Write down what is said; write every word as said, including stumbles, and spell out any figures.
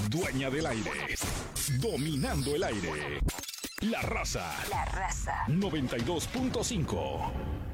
dueña del aire, dominando el aire. La Raza. La Raza. noventa y dos punto cinco.